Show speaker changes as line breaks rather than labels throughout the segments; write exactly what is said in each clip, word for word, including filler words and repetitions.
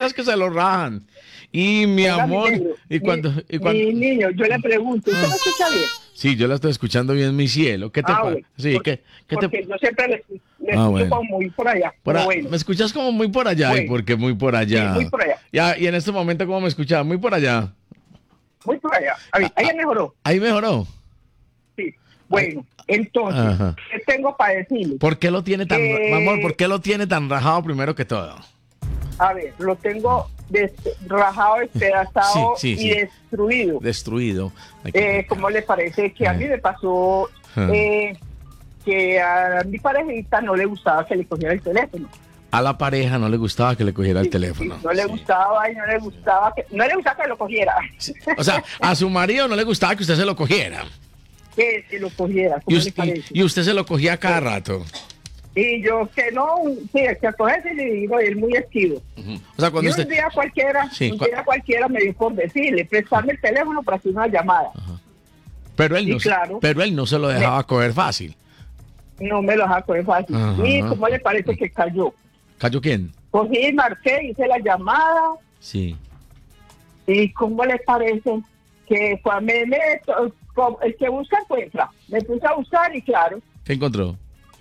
es que se lo rajan. Y mi
Oiga,
amor,
mi negro,
y cuando,
mi,
y cuando...
mi niño, yo le pregunto, ¿usted me escucha bien?
Sí, yo la estoy escuchando bien, mi cielo. ¿Qué te
Ah,
pasa?
bueno,
Sí,
porque,
¿qué, qué te
porque yo siempre le, le
Ah,
escucho
bueno.
como muy por allá,
por
pero
a-
bueno,
Me escuchas como muy por allá, y
Bueno.
porque muy por allá.
Sí, muy por allá.
Ya, y en este momento, ¿cómo me escuchas? Muy por allá.
muy por allá. A ver, ahí ya mejoró,
Ahí mejoró.
sí. Bueno, entonces,
Ajá.
¿qué tengo para decirle?
¿Por qué lo tiene tan,
Eh,
amor, por qué lo tiene tan rajado primero que todo?
A ver, lo tengo des- rajado, despedazado
Sí, sí,
y
sí.
destruido.
Destruido. Hay que-
Eh, ¿Cómo le parece que a mí me pasó
Ah.
eh, que a mi parejita no le gustaba que le cogiera el teléfono?
A la pareja no le gustaba que le cogiera el teléfono.
Sí, no le
Sí.
gustaba y no le gustaba que no le gustaba que lo cogiera.
Sí. O sea, a su marido no le gustaba que usted se lo cogiera.
Que se lo cogiera,
Y,
¿cómo le
us- y-
parece?
y usted se lo cogía cada rato.
Y yo que no, sí, que a cogerse le digo, él muy esquivo.
Ujú. O sea,
Y
cuando
un
usted...
día cualquiera,
Sí,
un
cua-
día cualquiera me dio por decirle, prestarme el teléfono para hacer una llamada.
Pero él,
y
no, se-
claro.
pero él no se lo dejaba coger fácil.
No me lo dejaba coger fácil.
Ajá.
Y ¿cómo le parece que cayó?
¿Cayó quién?
Cogí y marqué, hice la llamada.
Sí.
¿Y cómo les parece que fue a me meto, como el que busca encuentra? Me puse a buscar y claro,
¿Qué encontró?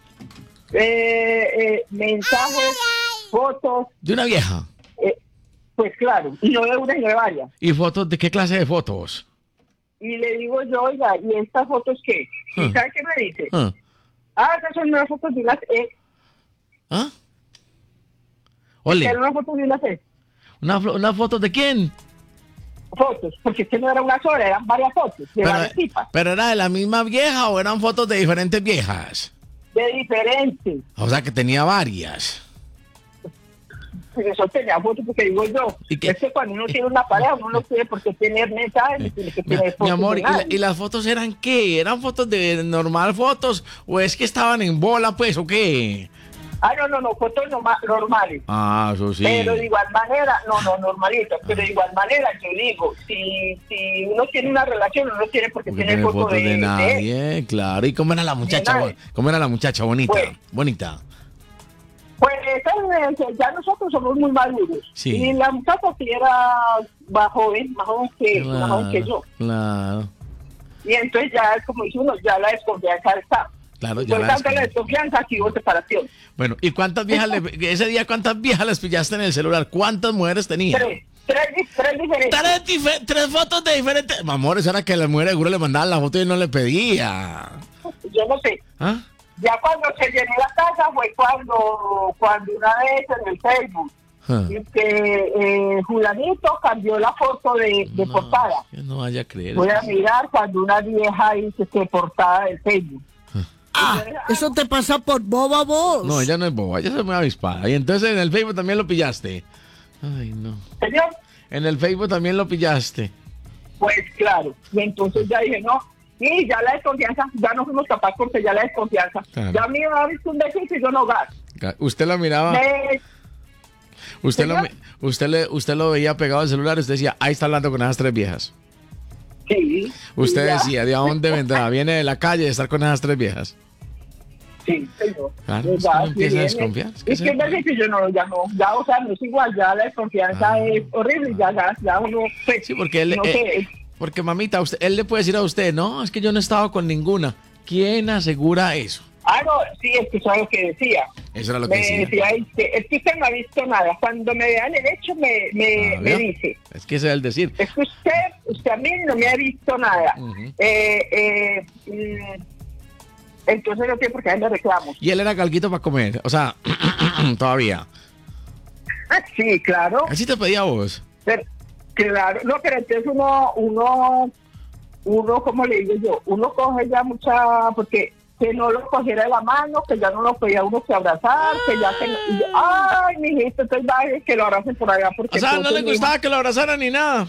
eh, eh, mensajes, fotos,
De una vieja.
eh, pues claro, y no de una y no de varias.
¿Y fotos? ¿De qué clase de fotos?
Y le digo yo, oiga, ¿y estas fotos qué? ¿Y
Ah.
sabe qué me dice?
Ah.
Ah, esas son unas fotos de unas ex.
¿Ah? Ole,
Eran unas fotos de unas ex.
¿una, fo- una foto de quién?
Fotos, porque es que no era una sola, eran varias fotos, de
Pero,
varias tipas,
¿Pero era de la misma vieja o eran fotos de diferentes viejas?
de diferentes.
O sea, que tenía varias.
Pues eso tenía fotos, porque digo yo,
¿Y qué?
es que cuando uno tiene una pareja, uno no tiene por qué tener mensajes, ni tiene que
Mi,
tener fotos.
mi amor,
de
¿y, la-
nadie.
y las fotos eran qué? ¿Eran fotos de normal fotos o es que estaban en bola, pues, o qué?
Ah, no, no, no, fotos norma- normales.
Ah, eso sí.
Pero de igual manera, no, no, normalitas, pero de igual manera yo digo, si, si uno tiene una relación, uno no tiene por qué
Porque
tener
tiene
fotos de,
de
de él.
nadie, claro. ¿Y cómo era la muchacha?
nadie.
¿Cómo era la muchacha? Bonita,
Bueno.
bonita.
Pues esa es- ya nosotros somos muy maduros.
Sí.
Y la muchacha sí era más joven, más joven que, más joven que yo.
Claro,
Y entonces ya es como dice uno, ya la desconfianza está.
claro, ya
Por
la
tanto, la
desconfianza.
desconfianza aquí hubo separación.
Bueno, ¿y cuántas viejas le, ese día cuántas viejas les pillaste en el celular? ¿Cuántas mujeres tenía?
Tres, tres, di- tres diferentes.
Tres, dife- tres fotos de diferentes. Amor, eso era que la mujer seguro le mandaban la foto y no le pedía.
Yo no sé.
¿Ah?
Ya cuando se llenó la casa fue cuando, cuando una vez en el Facebook,
Ah.
y que eh, Julanito cambió la foto de, de
No,
portada.
yo no vaya a creer.
Voy a mirar cuando una vieja dice que portada del Facebook.
Ah, eso te pasa por boba vos.
No, ella no es boba, ella es muy avispada. Y entonces en el Facebook también lo pillaste. Ay, no.
Señor,
En el Facebook también lo pillaste.
pues claro. Y entonces ya dije, no. Y ya la desconfianza, ya no fuimos capaces porque ya la desconfianza.
Claro.
Ya me ha visto un besito y yo no gas.
Usted lo miraba,
Me-
usted lo,
¿Señor?
mi- usted, le, usted lo veía pegado al celular y usted decía, ahí está hablando con esas tres viejas.
Sí.
Usted
y ya.
decía, ¿de dónde vendrá? Viene de la calle de estar con esas tres viejas.
Sí, señor.
Claro,
Y
es que
ya,
uno
sí
empieza a
viene.
desconfiar, es que
Es
se-
que me dice que yo no, ya no, ya, o sea, no es igual, ya la desconfianza
Ah.
es horrible, ya, ya, ya uno, pues,
Sí, porque él,
no
eh,
sé,
porque mamita, usted, él le puede decir a usted, no, es que yo no he estado con ninguna. ¿Quién asegura eso?
ah, no, sí, es que eso es lo que decía.
Eso era lo que
Me
decía.
decía, es que, es que usted no ha visto nada. Cuando me vean el hecho, me, me,
Ah,
me
¿vio?
dice,
Es que ese es el decir.
es que usted, usted a mí no me ha visto nada.
Ujú.
eh, eh, mm, entonces no sé por qué me reclamo.
Y él era calquito para comer, o sea, todavía.
Ah, sí, claro.
Así te pedía a vos.
Pero, claro, no, pero entonces uno, uno, uno, ¿cómo le digo yo? Uno coge ya mucha, porque que no lo cogiera de la mano, que ya no lo podía uno que abrazar, que ya que, y yo, ay, mijito, entonces vaya que lo abracen por allá, porque
O sea, no
entonces,
le gustaba que lo abrazaran ni nada.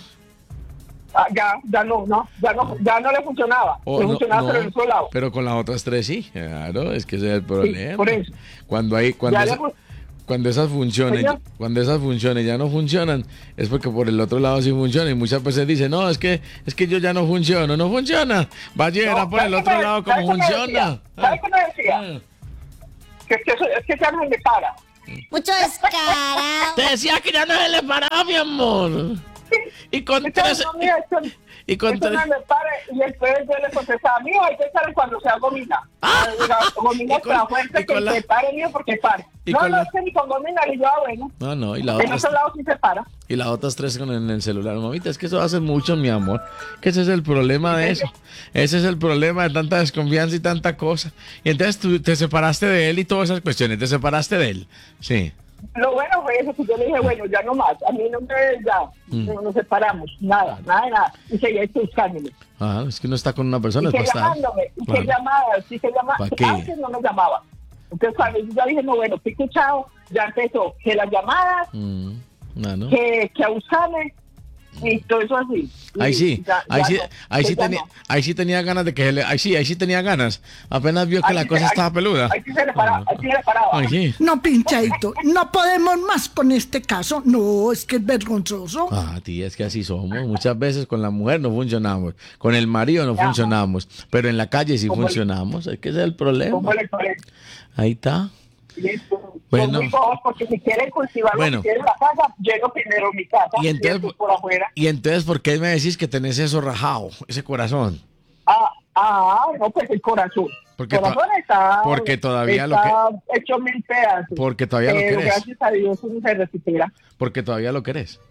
ah, ya, ya no, no, ya no, ya no le funcionaba,
O
le
no-
funcionaba
no,
pero en el otro lado.
pero con las otras tres sí, claro, es que ese es el problema.
por eso.
Cuando hay, cuando,
Ya
esa-
le fu-
cuando esas funciones,
Señor.
cuando esas funciones ya no funcionan, es porque por el otro lado sí funciona y muchas veces dicen, no, es que, es que yo ya no funciono, no funciona. Vaya,
No,
era por el
¿sabe
otro
qué me-
lado
sabe
cómo
qué me
funciona.
decía? ¿Sabe qué me decía?
Ah,
Que es que, eso- es que ya no me para.
Mucho descarado.
Te decía que ya no se le paraba, mi amor. Y con tres...
No, mira, eso,
Y con
eso
tres...
no me pare, y después yo le contestaba, mío, hay que estar cuando sea gomina.
Ah.
Gomina
Y con-
para fuerte
y con
que
la-
se pare mío porque pare.
y
No,
con
no,
la-
es que ni con gomina, y yo, ah, bueno.
No, no, y la
En
otra...
otro lado sí se para.
Y las otras tres con en el celular. Mamita, es que eso hace mucho, mi amor. Que ese es el problema de eso. Ese es el problema de tanta desconfianza y tanta cosa. Y entonces tú te separaste de él y todas esas cuestiones. Te separaste de él. Sí.
Lo bueno fue eso, que yo le dije, bueno, ya no más, a mí no me, ya,
Mm.
no nos separamos, nada, nada, de nada. Y seguía buscándome.
Ah, es que uno está con una
Y
persona, es
que
para estar.
llamándome, y que
Claro.
llamaba, sí que llamaba.
¿Para qué?
Antes no me llamaba. Entonces cuando yo ya dije, no, bueno, pico chao, ya empezó que las llamadas,
Mm, no, no.
que, que a buscarme, y todo eso así. Y
Ahí sí,
ya-
ahí
ya
sí,
no,
ahí
que
sí
ya
tenía,
no.
ahí sí tenía ganas de que se le, ahí sí, ahí sí tenía ganas. Apenas vio que
Ahí
la
sí
cosa
se- ahí-
estaba peluda.
Ahí sí se le paraba, ahí sí se le paraba.
Ay, sí.
No, pinchadito, no podemos más con este caso. No, es que es vergonzoso.
Ah, tía, es que así somos. Muchas veces con la mujer no funcionamos, con el marido no
Ajá.
funcionamos, pero en la calle sí
Como el-
funcionamos. Es que ese es el problema.
¿Cómo le parece?
Ahí está.
Y eso,
Bueno.
son muy bobos, porque si quieren cultivar
Bueno.
lo que quieren en la casa, llego primero a mi casa
Y entonces-
después por afuera.
Y entonces, ¿por qué me decís que tenés eso rajado, ese corazón?
Ah, ah, no, pues el corazón.
Porque
el corazón
to-
está,
porque todavía lo
está hecho mil pedazos.
Porque todavía lo
pero
querés.
gracias a Dios uno se recupera.
Porque todavía lo querés.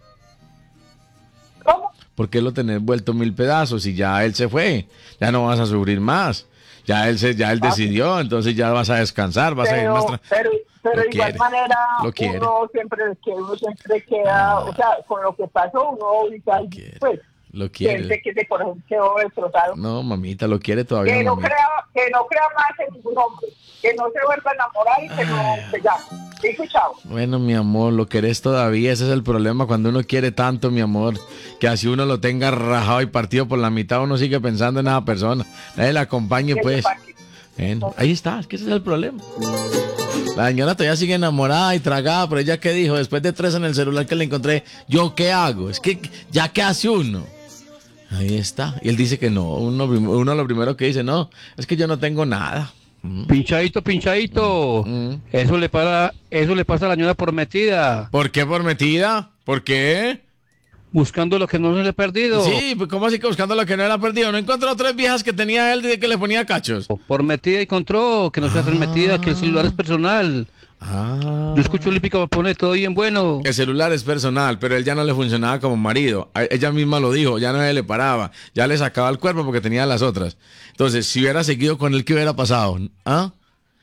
¿Cómo?
¿Por qué lo tenés vuelto mil pedazos y ya él se fue? Ya no vas a sufrir más. Ya él se, ya él decidió, entonces ya vas a descansar, vas a ir
Pero,
más tra-
pero, pero
Lo
de igual
quiere,
manera,
lo quiere.
uno siempre, que uno siempre queda,
Ah.
o sea, con lo que pasó, uno ahorita,
Lo quiere,
pues,
lo
siente
quiere.
que ese corazón quedó destrozado.
No, mamita, lo quiere todavía.
Que no,
mamita.
crea, que no crea más en ningún hombre, que no se vuelva a enamorar y que no se llame. Dijo chao.
Bueno, mi amor, lo querés todavía, ese es el problema cuando uno quiere tanto, mi amor, que así uno lo tenga rajado y partido por la mitad, uno sigue pensando en esa persona. Nadie la acompañe,
Que
pues.
sepa que-
Bueno, ahí está, es que ese es el problema. La señora todavía sigue enamorada y tragada, pero ella qué dijo, después de tres en el celular que le encontré, ¿yo qué hago? Es que ya qué hace uno. Ahí está. Y él dice que no, uno, uno lo primero que dice, no, es que yo no tengo nada. Mm.
Pinchadito, pinchadito.
Mm.
Eso le pasa, eso le pasa a la ñora prometida,
¿Por qué por metida? ¿Por qué?
buscando lo que no se le ha perdido.
Sí, pues ¿cómo así que buscando lo que no era perdido? ¿No encontró tres viejas que tenía él de que le ponía cachos?
Por metida encontró que no se hace metida, que el celular es personal.
Ah.
Yo escucho Lípica pone todo bien bueno.
El celular es personal, pero él ya no le funcionaba como marido. A- Ella misma lo dijo, ya no se le paraba, ya le sacaba el cuerpo porque tenía las otras. Entonces, si hubiera seguido con él, ¿qué hubiera pasado? ¿Ah?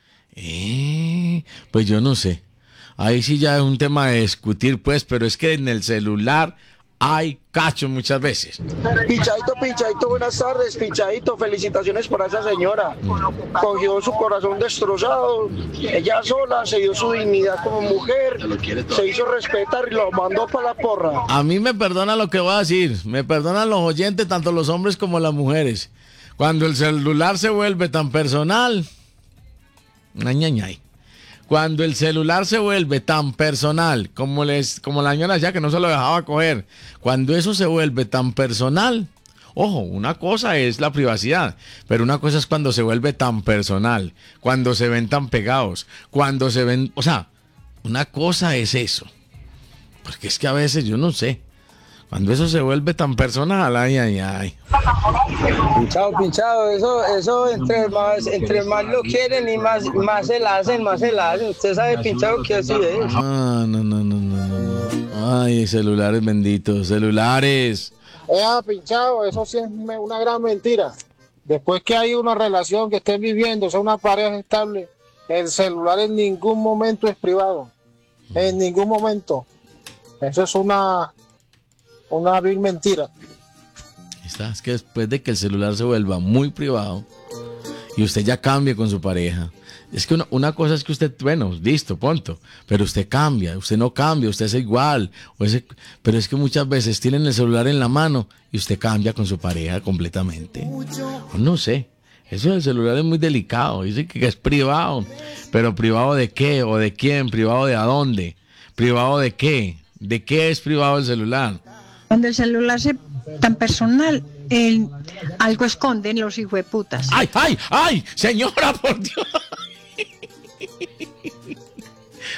Eh, pues yo no sé. Ahí sí ya es un tema de discutir, pues, pero es que en el celular hay cachos muchas veces.
Pinchadito, pinchadito, buenas tardes, pinchadito, felicitaciones por esa señora. Cogió su corazón destrozado, ella sola, se dio su dignidad como mujer, se hizo respetar y lo mandó para la porra.
A mí me perdona lo que voy a decir, me perdonan los oyentes, tanto los hombres como las mujeres. Cuando el celular se vuelve tan personal, ay, ay, ay. Cuando el celular se vuelve tan personal, como les, como la señora ya que no se lo dejaba coger, cuando eso se vuelve tan personal, ojo, una cosa es la privacidad, pero una cosa es cuando se vuelve tan personal, cuando se ven tan pegados, cuando se ven, o sea, una cosa es eso, porque es que a veces yo no sé, cuando eso se vuelve tan personal, ay, ay, ay.
Pinchado, pinchado, eso, eso entre más, entre más lo quieren y más, más se la hacen, más se la hacen. Usted sabe, pinchado, que así es.
Ah, no, no, no, no, no, no. Ay, celulares benditos, celulares.
Eh, pinchado, eso sí es me- una gran mentira. Después que hay una relación que estén viviendo, sea una pareja estable, el celular en ningún momento es privado. En ningún momento. Eso es una, una vil mentira.
Está, es que después de que el celular se vuelva muy privado y usted ya cambie con su pareja, es que una, una cosa es que usted, bueno, listo, punto, pero usted cambia, usted no cambia, usted es igual, o ese, pero es que muchas veces tienen el celular en la mano y usted cambia con su pareja completamente. No sé, eso del celular es muy delicado, dice que es privado, pero privado de qué o de quién, privado de a dónde, privado de qué, de qué es privado el celular.
Cuando el celular se tan personal, el- algo esconden los hijueputas.
¡Ay, ay, ay! Señora, por Dios.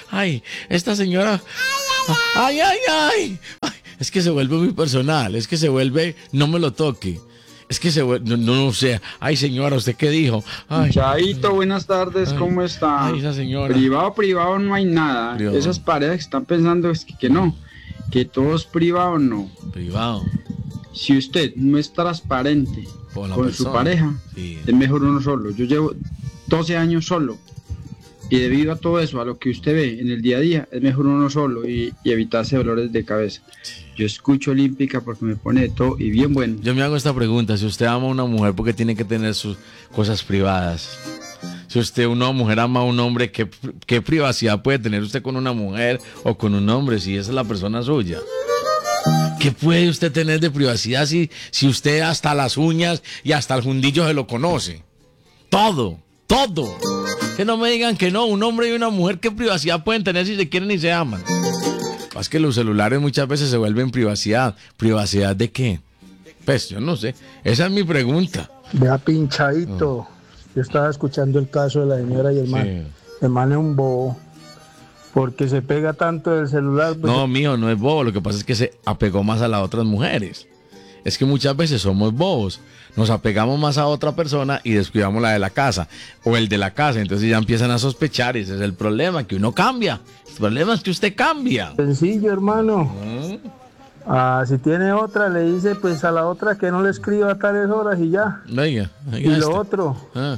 Ay, esta señora. Ay, ay, ay. Ay, es que se vuelve muy personal. Es que se vuelve. No me lo toque. Es que se vuelve. No, no, no sé. Ay, señora, ¿usted qué dijo? Ay.
Chaito, buenas tardes.
Ay.
¿Cómo está?
Ay, esa señora.
Privado, privado no hay nada.
Privado.
Esas parejas que están pensando es que, que no. Que todo es privado, no.
Privado.
Si usted no es transparente
Con la
con
persona.
su pareja,
Sí.
es mejor uno solo. Yo llevo doce años solo. Y debido a todo eso, a lo que usted ve en el día a día, es mejor uno solo y, y evitarse dolores de cabeza. Yo escucho Olímpica porque me pone de todo y bien bueno.
Yo me hago esta pregunta. Si usted ama a una mujer, ¿por qué tiene que tener sus cosas privadas? Si usted, una mujer, ama a un hombre, ¿qué, qué privacidad puede tener usted con una mujer o con un hombre si esa es la persona suya? ¿Qué puede usted tener de privacidad si, si usted hasta las uñas y hasta el fundillo se lo conoce? Todo, todo. Que no me digan que no, un hombre y una mujer, ¿qué privacidad pueden tener si se quieren y se aman? Es que los celulares muchas veces se vuelven privacidad. ¿Privacidad de qué? Pues yo no sé. Esa es mi pregunta.
Vea, pinchadito. Yo estaba escuchando el caso de la señora y el man.
Sí.
El man es un bobo. Porque se pega tanto del celular. Pues,
No, mijo, no es bobo. Lo que pasa es que se apegó más a las otras mujeres. Es que muchas veces somos bobos. Nos apegamos más a otra persona y descuidamos la de la casa. O el de la casa. Entonces ya empiezan a sospechar. Y ese es el problema, que uno cambia. El problema es que usted cambia.
Sencillo, hermano.
¿Mm?
Ah, si tiene otra, le dice pues a la otra que no le escriba a tales horas y ya.
Oiga,
Y
oiga
lo
este.
otro,
Ah.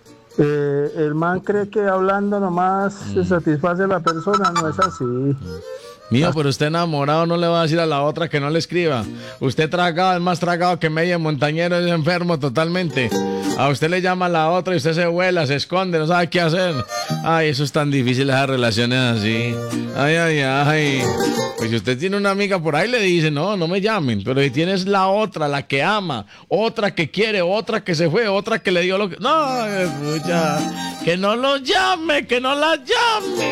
eh, el man cree que hablando nomás se satisface a la persona, no es así.
Mío, pero usted enamorado no le va a decir a la otra que no le escriba. Usted tragado, es más tragado que medio montañero, es enfermo totalmente. A usted le llama a la otra y usted se vuela, se esconde, no sabe qué hacer. Ay, eso es tan difícil, esas relaciones así. Ay, ay, ay. Pues si usted tiene una amiga por ahí, le dice, no, no me llamen. Pero si tienes la otra, la que ama, otra que quiere, otra que se fue, otra que le dio lo que... No, escucha, que no lo llame, que no la llame.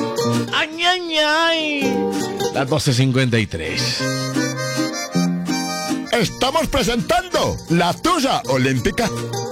Ay, ay, ay. Las doce cincuenta y tres.
Estamos presentando La Tuya Olímpica.